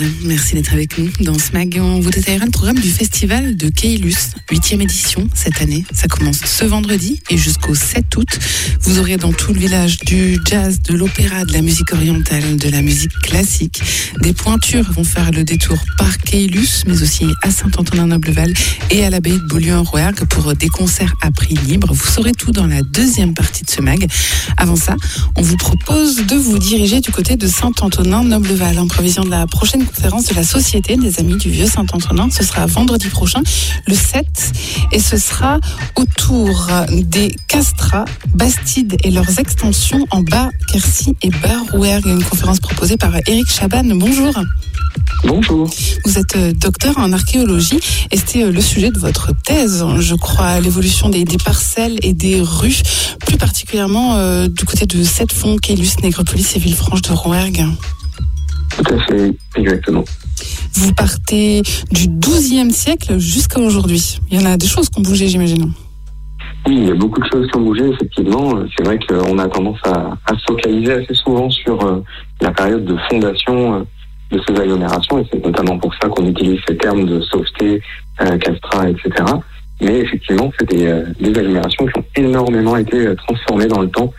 Merci d'être avec nous dans ce mag. On vous détaillera le programme du festival de Keylus, 8e édition cette année. Ça commence ce vendredi et jusqu'au 7 août. Vous aurez dans tout le village du jazz, de l'opéra, de la musique orientale, de la musique classique. Des pointures vont faire le détour par Keylus, mais aussi à Saint-Antonin-Nobleval et à l'abbaye de Beaulieu-en-Rouergue pour des concerts à prix libre. Vous saurez tout dans la deuxième partie de ce mag. Avant ça, on vous propose de vous diriger du côté de Saint-Antonin-Nobleval en prévision de la prochaine conférence de la Société des Amis du Vieux Saint-Antonin. Ce sera vendredi prochain, le 7, et ce sera autour des castrats, Bastides et leurs extensions en Bas-Quercy et Bas-Rouergue. Une conférence proposée par Éric Chaban. Bonjour. Bonjour. Vous êtes docteur en archéologie et c'était le sujet de votre thèse, je crois, l'évolution des parcelles et des rues, plus particulièrement du côté de Sept-Fonds, Keylus, Nègrepelisse et Villefranche de Rouergue. Tout à fait, exactement. Vous partez du XIIe siècle jusqu'à aujourd'hui. Il y en a des choses qui ont bougé, j'imagine. Oui, il y a beaucoup de choses qui ont bougé, effectivement. C'est vrai qu'on a tendance à se focaliser assez souvent sur la période de fondation de ces agglomérations, et c'est notamment pour ça qu'on utilise ces termes de sauveté, castrat, etc. Mais effectivement, c'est des agglomérations qui ont énormément été transformées dans le temps,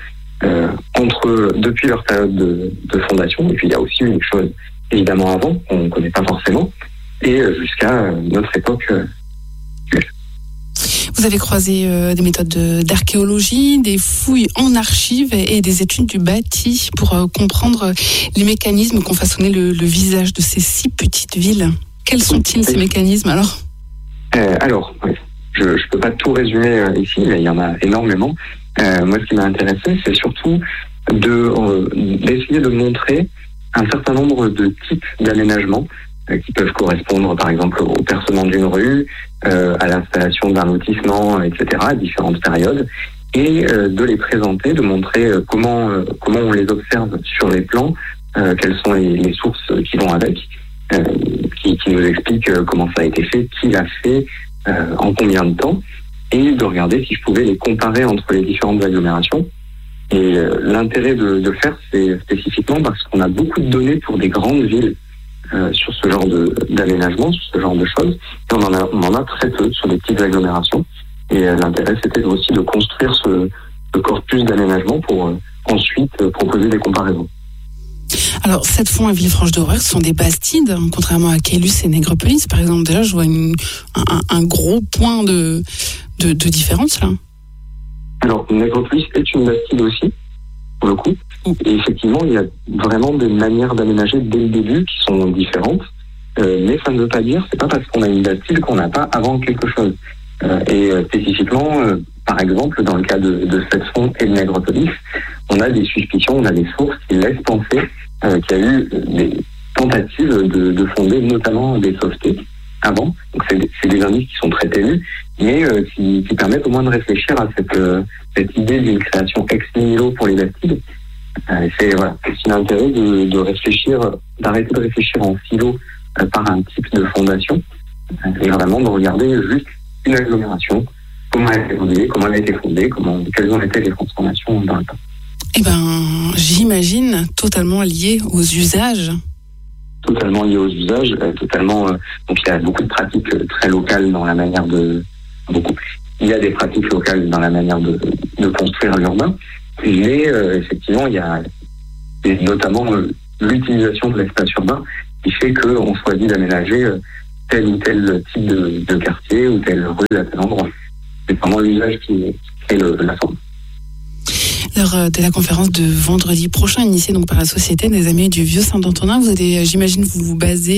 depuis leur période de fondation, et puis il y a aussi une chose évidemment avant, qu'on ne connaît pas forcément, et jusqu'à notre époque actuelle. Vous avez croisé des méthodes d'archéologie, des fouilles en archives et des études du bâti pour comprendre les mécanismes qui ont façonné le visage de ces 6 petites villes. Quels sont-ils, ces mécanismes, alors ? Oui. Je ne peux pas tout résumer ici, mais il y en a énormément. Moi, ce qui m'a intéressé, c'est surtout d'essayer de montrer un certain nombre de types d'aménagements qui peuvent correspondre, par exemple, au percement d'une rue, à l'installation d'un lotissement, etc., à différentes périodes, et de les présenter, de montrer comment on les observe sur les plans, quelles sont les sources qui vont avec, qui nous expliquent comment ça a été fait, qui l'a fait, en combien de temps, et de regarder si je pouvais les comparer entre les différentes agglomérations. Et l'intérêt de le faire, c'est spécifiquement parce qu'on a beaucoup de données pour des grandes villes sur ce genre d'aménagement, sur ce genre de choses, et on en a très peu sur les petites agglomérations. Et l'intérêt, c'était aussi de construire ce corpus d'aménagement pour ensuite proposer des comparaisons. Alors, Sept-Fonds et Villefranche de Rouergue sont des bastides, contrairement à Keylus et Nègrepelisse, par exemple. Déjà, je vois un gros point de différence, là. Alors, Nègrepelisse est une bastide aussi, pour le coup. Et effectivement, il y a vraiment des manières d'aménager dès le début qui sont différentes. Mais ça ne veut pas dire, c'est pas parce qu'on a une bastide qu'on n'a pas avant quelque chose. Et spécifiquement, par exemple, dans le cas de Sept-Fonds et de Nègrepelisse, on a des suspicions, on a des sources qui laissent penser qu'il y a eu des tentatives de fonder notamment des sauvetés avant. Donc c'est des indices qui sont très ténus, mais qui permettent au moins de réfléchir à cette idée d'une création ex nihilo pour les bastides. C'est aussi l'intérêt de réfléchir, d'arrêter de réfléchir en silo par un type de fondation, et vraiment de regarder juste une agglomération, comment elle a été évoluée, comment elle a été fondée, quelles ont été les transformations dans le temps. Eh ben, j'imagine totalement lié aux usages. Totalement lié aux usages, donc il y a beaucoup de pratiques très locales dans la manière il y a des pratiques locales dans la manière de construire l'urbain, mais effectivement il y a notamment l'utilisation de l'espace urbain qui fait qu'on choisit d'aménager tel ou tel type de quartier ou telle rue à tel endroit. C'est vraiment l'usage qui fait la forme. Lors de la conférence de vendredi prochain, initiée donc par la Société des Amis du Vieux Saint-Antonin, vous allez, j'imagine, vous baser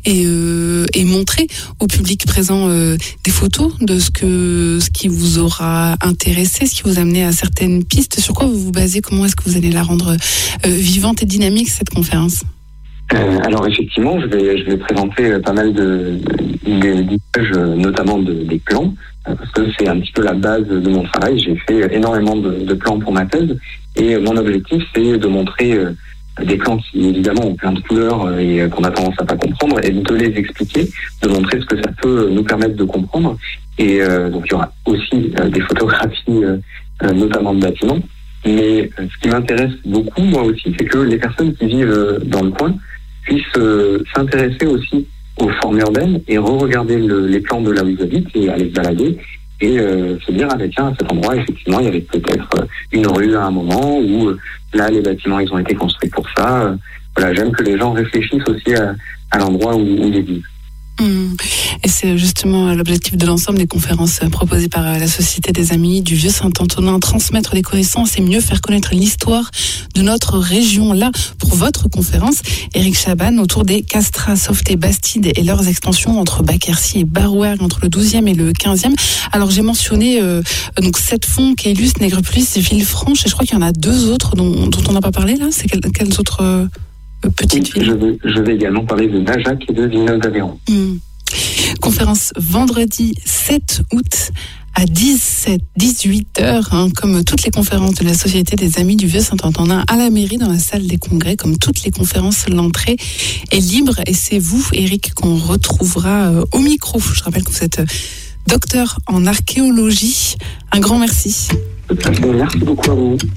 et montrer au public présent des photos de ce qui vous aura intéressé, ce qui vous a amené à certaines pistes. Sur quoi vous vous basez ? Comment est-ce que vous allez la rendre vivante et dynamique, cette conférence ? Alors effectivement, je vais présenter pas mal d'images, notamment des plans, parce que c'est un petit peu la base de mon travail. J'ai fait énormément de plans pour ma thèse, et mon objectif, c'est de montrer des plans qui, évidemment, ont plein de couleurs et qu'on a tendance à pas comprendre, et de les expliquer, de montrer ce que ça peut nous permettre de comprendre. Et donc, il y aura aussi des photographies, notamment de bâtiments. Mais ce qui m'intéresse beaucoup, moi aussi, c'est que les personnes qui vivent dans le coin puissent s'intéresser aussi aux formes urbaines et re-regarder les plans de là où ils habitent et aller se balader et se dire tiens, à cet endroit effectivement il y avait peut-être une rue à un moment où là les bâtiments ils ont été construits pour ça. Voilà, j'aime que les gens réfléchissent aussi à l'endroit où ils vivent. Et c'est justement l'objectif de l'ensemble des conférences proposées par la Société des Amis du Vieux Saint-Antonin, transmettre des connaissances et mieux faire connaître l'histoire de notre région. Là, pour votre conférence, Éric Chaban, autour des castrats, Sauveté, Bastide et leurs extensions entre Baquercy et Barouergue, entre le 12e et le 15e. Alors j'ai mentionné donc 7 fonds, Caylus, Nègrepelisse, Villefranche, et je crois qu'il y en a 2 autres dont on n'a pas parlé là. C'est quelles autres petite ville. Je vais également parler de Najac et de Villeneuve-d'Aveyron. Conférence vendredi 7 août à 18h, comme toutes les conférences de la Société des Amis du Vieux Saint-Antonin à la mairie dans la salle des congrès. Comme toutes les conférences, l'entrée est libre et c'est vous, Éric, qu'on retrouvera au micro. Je rappelle que vous êtes docteur en archéologie. Un grand merci. Merci beaucoup à vous.